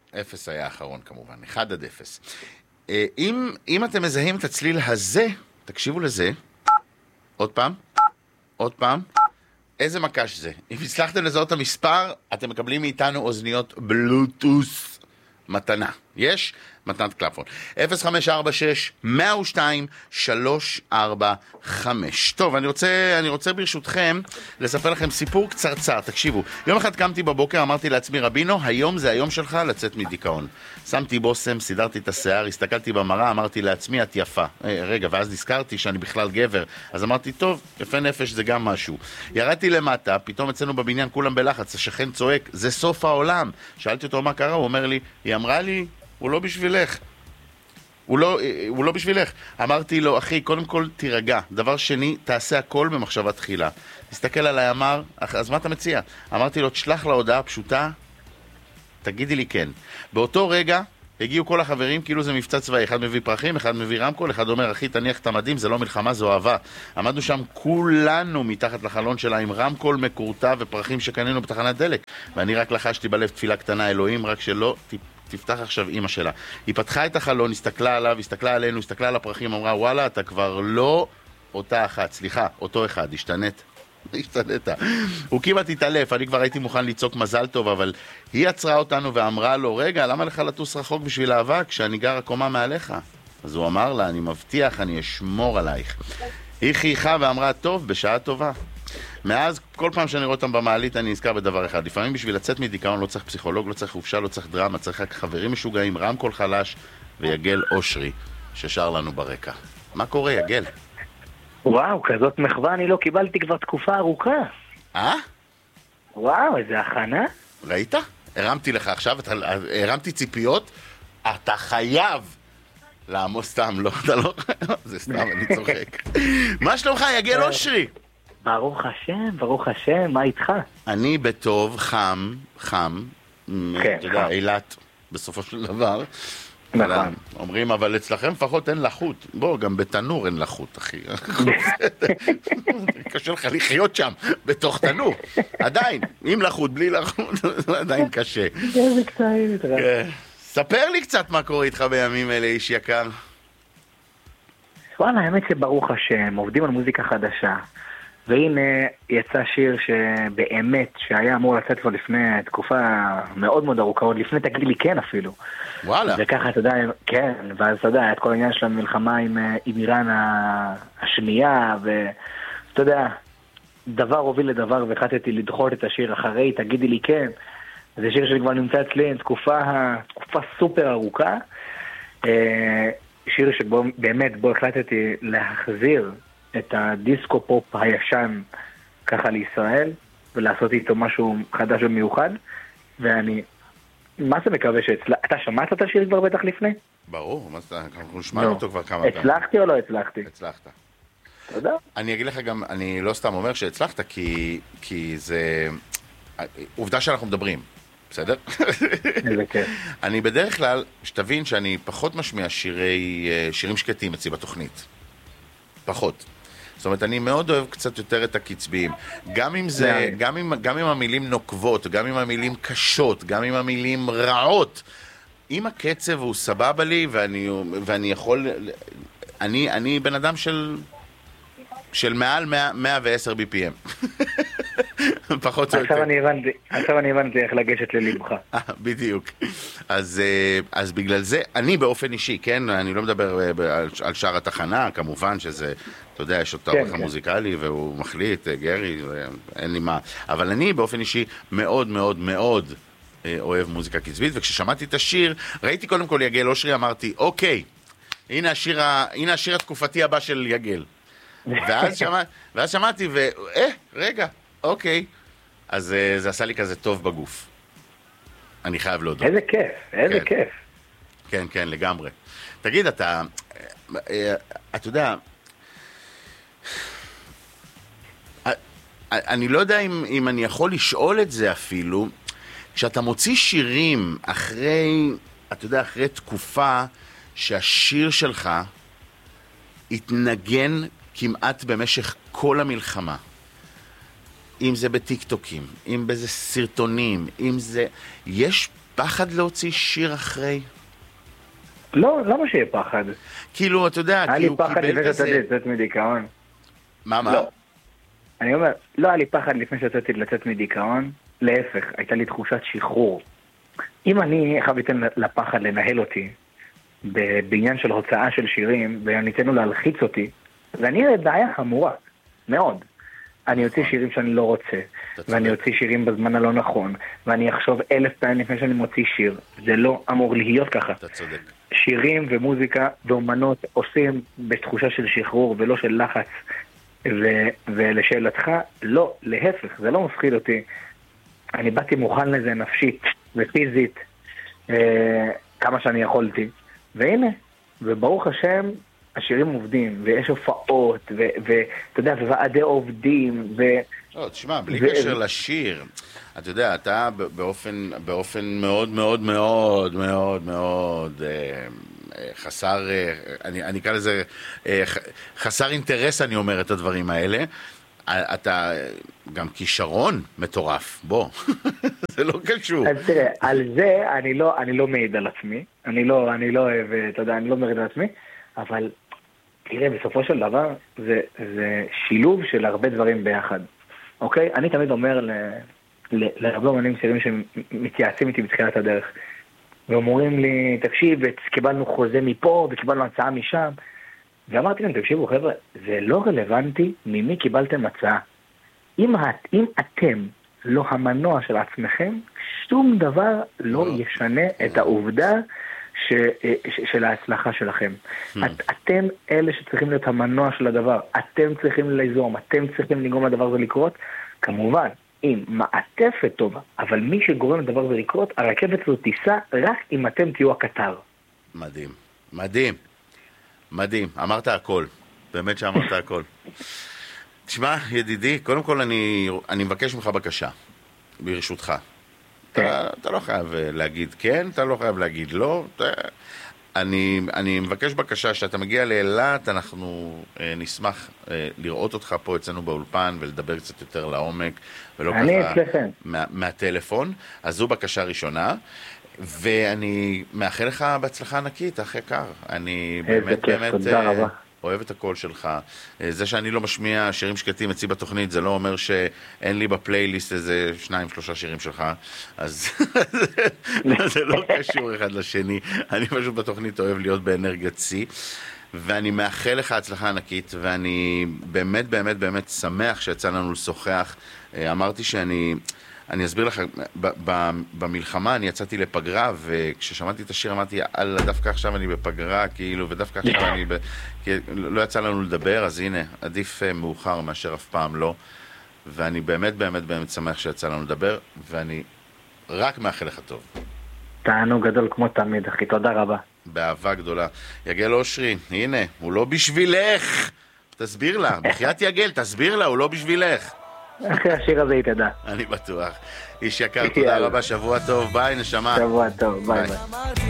אפס היה האחרון כמובן, 1-0. אם אתם מזהים את הצליל הזה, תקשיבו לזה. עוד פעם. עוד פעם. איזה מקש זה? אם הצלחתם לזהות את המספר, אתם מקבלים מאיתנו אוזניות בלוטוס מתנה. יש? מתנת קלפון. 0546-102-345. טוב, אני רוצה ברשותכם לספר לכם סיפור קצרצר. תקשיבו, יום אחד קמתי בבוקר, אמרתי לעצמי, רבינו, היום זה היום שלך לצאת מדיכאון. שמתי בוסם, סידרתי את השיער, הסתכלתי במראה, אמרתי לעצמי, את יפה. רגע, ואז נזכרתי שאני בכלל גבר. אז אמרתי, טוב, יפה נפש זה גם משהו. ירדתי למטה, פתאום אצלנו בבניין כולם בלחץ, השכן צועק, זה סוף העולם. שאלתי אותו מה קרה, הוא אומר לי, היא אמרה לי, הוא לא בשבילך. הוא לא בשבילך. אמרתי לו, אחי, קודם כל תירגע. דבר שני, תעשה הכל במחשבה תחילה. הסתכל עליי, אמר, אז מה אתה מציע? אמרתי לו, תשלח לה הודעה פשוטה, תגידי לי כן. באותו רגע הגיעו כל החברים, כאילו זה מבצע צבאי. אחד מביא פרחים, אחד מביא רמקול, אחד אומר, אחי, תניח את המדים, זה לא מלחמה, זו אהבה. עמדנו שם כולנו מתחת לחלון שלה עם רמקול מקורטע ופרחים שקנינו בתחנת דלק. ואני רק לחשתי בלב תפילה קטנה, אלוהים, רק שלא תפתח עכשיו אמא שלה. היא פתחה את החלון, הסתכלה עליו, הסתכלה עלינו, הסתכלה על הפרחים, אמרה, וואלה, אתה כבר לא אותה אחת, סליחה, אותו אחד, השתנית. הוא כמעט התעלף, אני כבר הייתי מוכן לצעוק מזל טוב, אבל היא עצרה אותנו ואמרה לו, רגע, למה לך לטוס רחוק בשביל אהבה כשאני גר הקומה מעליך? אז הוא אמר לה, אני מבטיח, אני אשמור עלייך. היא חייכה ואמרה, טוב, בשעה טובה. מאז, כל פעם שאני רואה אותם במעלית, אני נזכר בדבר אחד. לפעמים בשביל לצאת מדיכאון לא צריך פסיכולוג, לא צריך חופשה, לא צריך דרמה, צריך רק חברים משוגעים, רמקול חלש ויגל אושרי, ששר לנו ברקע. מה קורה, יגל? וואו, כזאת מחווה אני לא קיבלתי כבר תקופה ארוכה. וואו, איזה הכנה. ראית? הרמתי לך עכשיו, הרמתי ציפיות, אתה חייב לעמוד סתם, לא, אתה לא חייב, זה סתם, אני צוחק. מה שלומך, יגל אושרי? ברוך השם, מה איתך? אני בטוב, חם, כן, אתה יודע, אילת, בסופו של דבר. נכון. אומרים, אבל אצלכם לפחות אין לחות. בוא, גם בתנור אין לחות, אחי. קשה לך לחיות שם, בתוך תנור. עדיין, עם לחות, בלי לחות, זה עדיין קשה. איזה קצת. ספר לי קצת מה קורה איתך בימים אלה, איש יקר. וואלה, האמת שברוך השם, עובדים על מוזיקה חדשה. והנה יצא שיר שבאמת, שהיה אמור לצאת כבר לפני תקופה מאוד מאוד ארוכה, עוד לפני תגיד לי כן אפילו. וואלה. וככה אתה יודע, כן, ואז אתה יודע, את כל העניין של המלחמה עם איראן השנייה, ואתה יודע, דבר הוביל לדבר, והחלטתי לדחות את השיר אחרי, תגידי לי כן. זה שיר שכבר נמצא אצלי, תקופה סופר ארוכה. שיר שבו באמת בו החלטתי להחזיר את הדיסקו פופ הישן ככה לישראל, ולעשות איתו משהו חדש ומיוחד, ואני מה זה מקווה אתה שמעת את השיר כבר בטח לפני? ברור, אנחנו שמענו אותו כבר כמה פעמים. הצלחתי או לא הצלחתי? הצלחת. תודה. אני אגיד לך גם, אני לא סתם אומר שהצלחת, כי זה עובדה שאנחנו מדברים, בסדר? איזה כיף. אני בדרך כלל, שתבין שאני פחות משמיע שירים שקטים אצלי בתוכנית. פחות. זאת אומרת, אני מאוד אוהב קצת יותר את הקצביים. גם אם זה, גם אם המילים נוקבות, גם אם המילים קשות, גם אם המילים רעות, אם הקצב הוא סבבה לי, ואני יכול, אני בן אדם של מעל 110 BPM. פחות או יותר. עכשיו אני הבנתי איך לגשת ללבך. בדיוק. אז בגלל זה, אני באופן אישי, כן, אני לא מדבר על שאר התחנה, כמובן שזה, אתה יודע, יש אותו ערך המוזיקלי, והוא מחליט, גרי, אין לי מה. אבל אני באופן אישי מאוד מאוד מאוד אוהב מוזיקה קצבית, וכששמעתי את השיר, ראיתי קודם כל יגל אושרי, אמרתי, אוקיי, הנה השיר התקופתי הבא של יגל. ואז שמעתי, רגע, אוקיי. אז זה עשה לי כזה טוב בגוף. אני חייב להודות. איזה כיף, איזה כיף. כן, כן, לגמרי. תגיד, אתה יודע, אני לא יודע אם אני יכול לשאול את זה אפילו, כשאתה מוציא שירים אחרי, אתה יודע, אחרי תקופה שהשיר שלך התנגן כמעט במשך כל המלחמה. אם זה בטיקטוקים, אם בזה סרטונים, אם זה... יש פחד להוציא שיר אחרי? לא, למה שיהיה פחד? כאילו, אתה יודע, היה לי פחד לפני שיצאתי לצאת מדיכאון. מה? לא. אני אומר, לא היה לי פחד לפני שיצאתי לצאת מדיכאון, להפך, הייתה לי תחושת שחרור. אם אני חייב לפחד לנהל אותי, בעניין של הוצאה של שירים, וניתנו להלחיץ אותי, ואני אראה בעיה חמורה, מאוד. אני יוצא שירים שאני לא רוצה, ואני יוצא שירים בזמן הלא נכון, ואני אחשוב 1000 פעמים לפני שאני מוציא שיר. זה לא אמור להיות ככה. אתה צודק. שירים ומוזיקה ואומנות עושים בתחושה של שחרור ולא של לחץ. ולשאלתך, לא, להפך, זה לא מפחיד אותי. אני באתי מוכן לזה נפשית ופיזית, כמה שאני יכולתי. והנה, וברוך השם, השירים עובדים, ויש הופעות, ואתה יודע, וועדי עובדים, לא, תשמע, בלי קשר לשיר, אתה יודע, אתה באופן מאוד מאוד מאוד מאוד מאוד חסר, אני אקרא לזה, חסר אינטרס, אני אומר את הדברים האלה. אתה גם כישרון מטורף, בוא, זה לא קשור. אז תראה, על זה אני לא מעיד על עצמי, אני לא אוהב, אתה יודע, אני לא מעיד על עצמי, אבל תראה, בסופו של דבר, זה שילוב של הרבה דברים ביחד, אוקיי? אני תמיד אומר להרבה אומנים צעירים שמתייעצים איתי בתחילת הדרך, ואומרים לי, תקשיב, קיבלנו חוזה מפה, וקיבלנו הצעה משם, ואמרתי להם, תקשיבו חבר'ה, זה לא רלוונטי ממי קיבלתם הצעה. אם אתם לא המנוע של עצמכם, שום דבר לא ישנה את העובדה של ההצלחה שלכם. אתם אלה שצריכים להיות המנוע של הדבר, אתם צריכים ליזום, אתם צריכים לגרום לדבר הזה לקרות, כמובן, עם מעטפת טובה, אבל מי שגורם לדבר הזה לקרות, הרכבת הזאת תיסע רק אם אתם תהיו הקטר. מדהים, מדהים. מדהים, אמרת הכל, באמת שאמרת הכל. תשמע, ידידי, קודם כל אני מבקש ממך בקשה, ברשותך. אתה לא חייב להגיד כן, אתה לא חייב להגיד לא. אני מבקש בקשה שאתה מגיע לאילת, אנחנו נשמח לראות אותך פה אצלנו באולפן ולדבר קצת יותר לעומק, ולא ככה מהטלפון. אז זו בקשה ראשונה. ואני מאחל לך בהצלחה ענקית, אח יקר. אני באמת אוהב את הקול שלך. זה שאני לא משמיע שירים שקטים אצלי בתוכנית, זה לא אומר שאין לי בפלייליסט איזה 2-3 שירים שלך, אז זה לא קשור אחד לשני. אני פשוט בתוכנית אוהב להיות באנרגיית C, ואני מאחל לך הצלחה ענקית, ואני באמת באמת באמת שמח שיצא לנו לשוחח. אמרתי אני אסביר לך, במלחמה אני יצאתי לפגרה, וכששמעתי את השיר אמרתי, אללה, דווקא עכשיו אני בפגרה, כאילו, ודווקא עכשיו לא יצא לנו לדבר, אז הנה, עדיף מאוחר מאשר אף פעם לא, ואני באמת באמת באמת שמח שיצא לנו לדבר, ואני רק מאחל לך טוב. תענוג גדול כמו תמיד, אחי, תודה רבה. באהבה גדולה. יגל אושרי, הנה, הוא לא בשבילך, תסביר לה, בחיית יגל, תסביר לה, הוא לא בשבילך. אחרי השיר הזה היא תדע. אני בטוח. איש יקר, תודה רבה, שבוע טוב, ביי נשמה. שבוע טוב, ביי ביי.